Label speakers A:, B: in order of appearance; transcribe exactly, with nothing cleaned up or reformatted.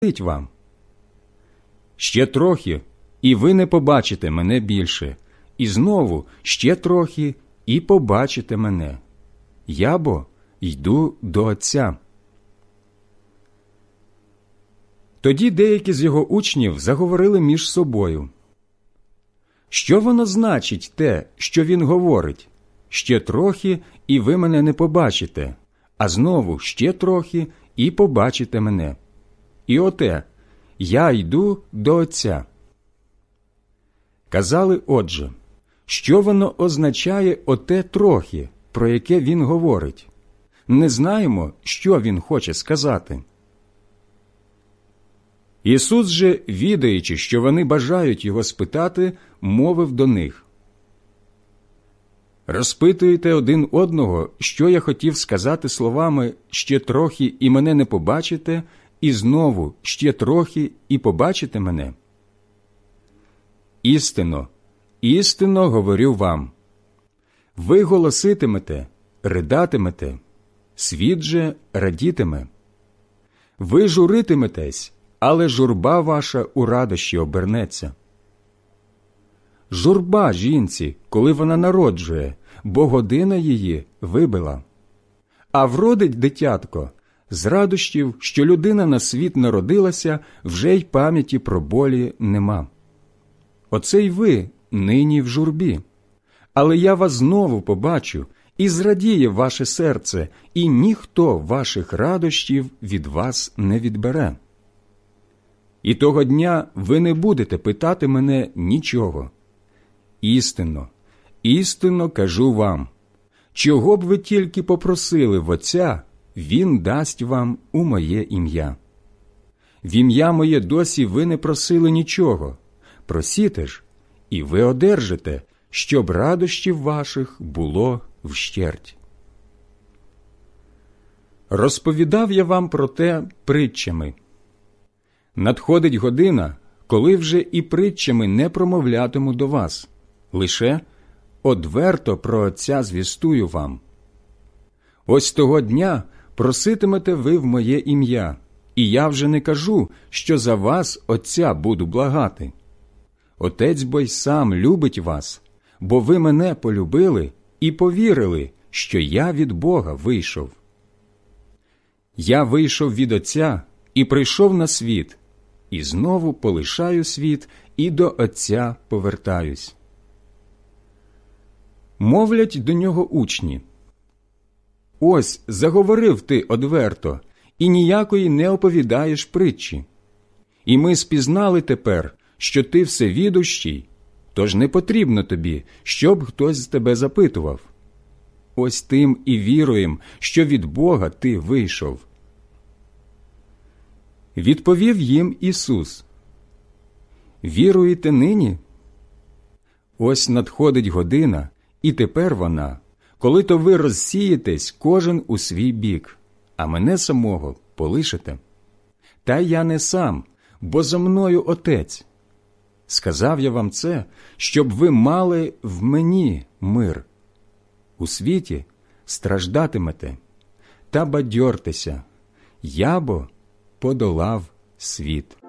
A: вам. Ще трохи, і ви не побачите мене більше, і знову ще трохи, і побачите мене. Я бо йду до Отця». Тоді деякі з його учнів заговорили між собою: «Що воно значить те, що він говорить? Ще трохи, і ви мене не побачите, а знову ще трохи, і побачите мене. І оте, я йду до Отця». Казали, отже, що воно означає оте трохи, про яке він говорить? Не знаємо, що він хоче сказати. Ісус же, відаючи, що вони бажають його спитати, мовив до них: «Розпитуєте один одного, що я хотів сказати словами «ще трохи, і мене не побачите», і знову «ще трохи, і побачите мене»? Істинно, істинно говорю вам, ви голоситимете, ридатимете, світ же радітиме. Ви журитиметесь, але журба ваша у радощі обернеться. Журба жінці, коли вона народжує, бо година її вибила. А вродить дитятко з радощів, що людина на світ народилася, вже й пам'яті про болі нема. Оце й ви нині в журбі. Але я вас знову побачу, і зрадіє ваше серце, і ніхто ваших радощів від вас не відбере. І того дня ви не будете питати мене нічого. Істинно, істинно кажу вам, чого б ви тільки попросили в Отця, Він дасть вам у моє ім'я. В ім'я моє досі ви не просили нічого. Просіте ж, і ви одержите, щоб радощів ваших було вщерть. Розповідав я вам про те притчами. Надходить година, коли вже і притчами не промовлятиму до вас, лише одверто про Отця звістую вам. Ось того дня проситимете ви в моє ім'я, і я вже не кажу, що за вас Отця буду благати. Отець бо й сам любить вас, бо ви мене полюбили і повірили, що я від Бога вийшов. Я вийшов від Отця і прийшов на світ, і знову полишаю світ, і до Отця повертаюсь. Мовлять до нього учні: «Ось заговорив ти одверто, і ніякої не оповідаєш притчі. І ми спізнали тепер, що ти всевідущий, тож не потрібно тобі, щоб хтось з тебе запитував. Ось тим і віруєм, що від Бога ти вийшов». Відповів їм Ісус: «Віруєте нині? Ось надходить година, і тепер вона, коли то ви розсієтесь кожен у свій бік, а мене самого полишите. Та я не сам, бо за мною Отець. Сказав я вам це, щоб ви мали в мені мир. У світі страждатимете, та бадьортеся, я бо подолав світ».